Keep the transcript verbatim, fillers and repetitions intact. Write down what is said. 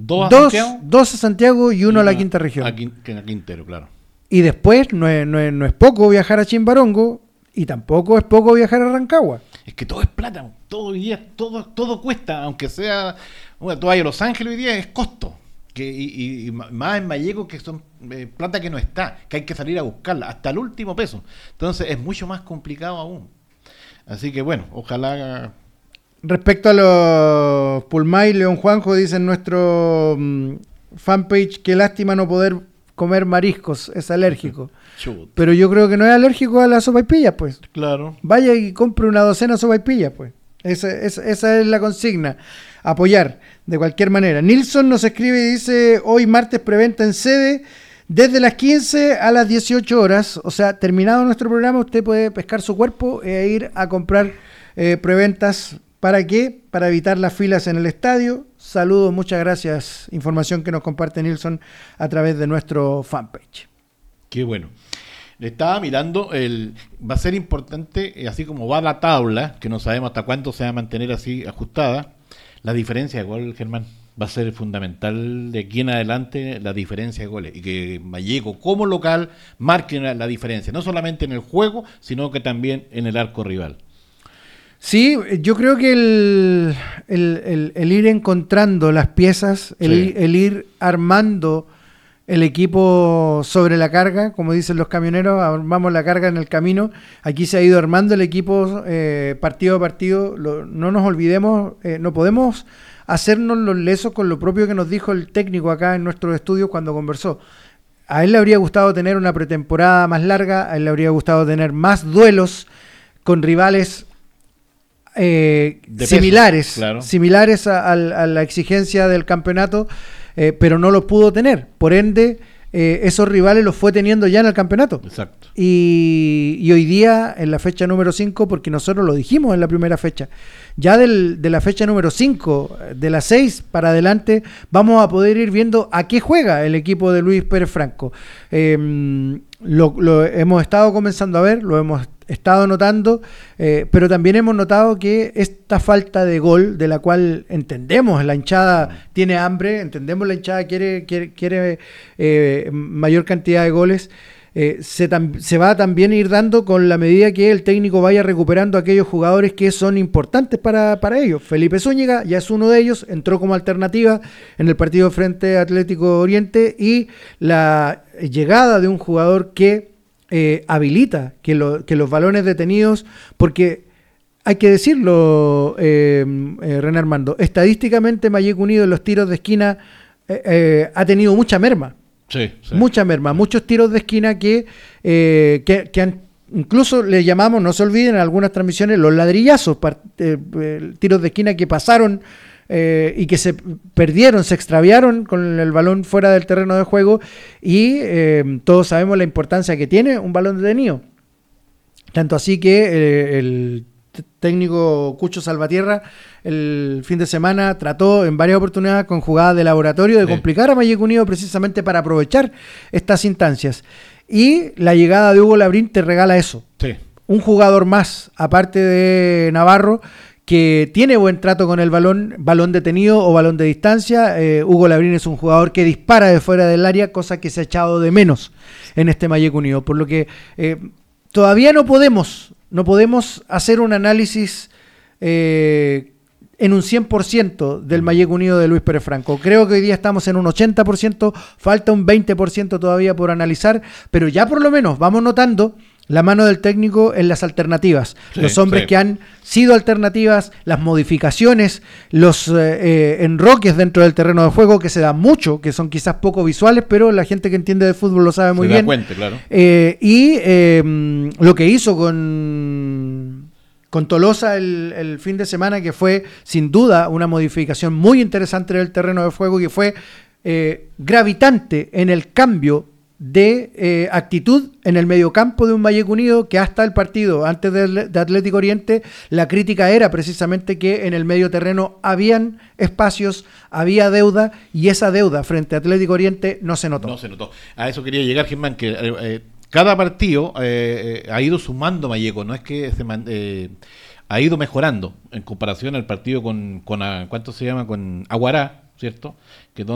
¿Dos a dos, Santiago? dos a Santiago y uno Y a la una- quinta región. A, Quin- a Quintero, claro. Y después no es, no, es, no es poco viajar a Chimbarongo y tampoco es poco viajar a Rancagua. Es que todo es plata, todo hoy día, todo, todo cuesta, aunque sea, bueno, tú vas a Los Ángeles hoy día es costo. Que, y, y- y más en Vallejo, que son eh, plata que no está, que hay que salir a buscarla, hasta el último peso. Entonces es mucho más complicado aún. Así que bueno, ojalá. Respecto a los Pulmay, León Juanjo dice en nuestro mm, fanpage, qué lástima no poder comer mariscos, es alérgico. Chut. Pero yo creo que no es alérgico a las sopaipillas, pues. Claro. Vaya y compre una docena de sopaipillas, pues. Esa, esa, esa es la consigna. Apoyar, de cualquier manera. Nilsson nos escribe y dice, hoy martes preventa en sede, desde las quince a las dieciocho horas. O sea, terminado nuestro programa, usted puede pescar su cuerpo e ir a comprar eh, preventas. ¿Para qué? Para evitar las filas en el estadio. Saludos, muchas gracias. Información que nos comparte Nilsson a través de nuestro fanpage. Qué bueno. Le estaba mirando, el va a ser importante, eh, así como va la tabla, que no sabemos hasta cuánto se va a mantener así ajustada, la diferencia de gol, Germán. Va a ser fundamental de aquí en adelante la diferencia de goles. Y que Vallejo, como local, marque la, la diferencia. No solamente en el juego, sino que también en el arco rival. Sí, yo creo que el, el, el, el ir encontrando las piezas, el, Sí. el ir armando el equipo sobre la carga, como dicen los camioneros, armamos la carga en el camino. Aquí se ha ido armando el equipo eh, partido a partido. Lo, no nos olvidemos, eh, no podemos hacernos los lesos con lo propio que nos dijo el técnico acá en nuestros estudios cuando conversó. A él le habría gustado tener una pretemporada más larga, a él le habría gustado tener más duelos con rivales eh, similares, peso, claro. similares a, a, a la exigencia del campeonato, eh, pero no los pudo tener. Por ende, eh, esos rivales los fue teniendo ya en el campeonato. Exacto. Y, y hoy día, en la fecha número cinco, porque nosotros lo dijimos en la primera fecha, ya del, de la fecha número cinco, de las seis para adelante, vamos a poder ir viendo a qué juega el equipo de Luis Pérez Franco. Eh, lo, lo hemos estado comenzando a ver, lo hemos estado notando, eh, pero también hemos notado que esta falta de gol, de la cual entendemos, la hinchada tiene hambre, entendemos la hinchada quiere, quiere, quiere eh, mayor cantidad de goles, eh, se, tam, se va a también ir dando con la medida que el técnico vaya recuperando a aquellos jugadores que son importantes para, para ellos. Felipe Zúñiga ya es uno de ellos, entró como alternativa en el partido frente a Atlético Oriente, y la llegada de un jugador que eh, habilita que, lo, que los balones detenidos, porque hay que decirlo, eh, eh, René Armando, estadísticamente Vallejo Unido en los tiros de esquina eh, eh, ha tenido mucha merma. Sí, sí. Mucha merma, muchos tiros de esquina que, eh, que, que han, incluso le llamamos, no se olviden en algunas transmisiones, los ladrillazos, part, eh, eh, tiros de esquina que pasaron eh, y que se perdieron, se extraviaron con el balón fuera del terreno de juego, y eh, todos sabemos la importancia que tiene un balón detenido. Tanto así que eh, el técnico Cucho Salvatierra el fin de semana trató en varias oportunidades con jugadas de laboratorio de sí. complicar a Vallejo Unido precisamente para aprovechar estas instancias, y la llegada de Hugo Labrín te regala eso, sí. un jugador más aparte de Navarro que tiene buen trato con el balón, balón detenido o balón de distancia. eh, Hugo Labrín es un jugador que dispara de fuera del área, cosa que se ha echado de menos en este Vallejo Unido, por lo que eh, todavía no podemos No podemos hacer un análisis eh, en un cien por ciento del Vallejo Unido de Luis Pérez Franco. Creo que hoy día estamos en un ochenta por ciento, falta un veinte por ciento todavía por analizar, pero ya por lo menos vamos notando la mano del técnico en las alternativas. Sí, los hombres sí. que han sido alternativas, las modificaciones, los eh, eh, enroques dentro del terreno de juego, que se dan mucho, que son quizás poco visuales, pero la gente que entiende de fútbol lo sabe muy se bien. da cuenta, claro. Eh, y eh, lo que hizo con, con Tolosa el, el fin de semana, que fue sin duda una modificación muy interesante del terreno de juego, que fue eh, gravitante en el cambio de eh, actitud en el mediocampo de un Vallejo Unido, que hasta el partido antes de, de Atlético Oriente la crítica era precisamente que en el medio terreno habían espacios, había deuda, y esa deuda frente a Atlético Oriente no se notó. No se notó. A eso quería llegar, Germán, que eh, eh, cada partido eh, eh, ha ido sumando Vallejo, no es que se man, eh, ha ido mejorando en comparación al partido con, con a, ¿cuánto se llama? Con Aguará, ¿cierto? Que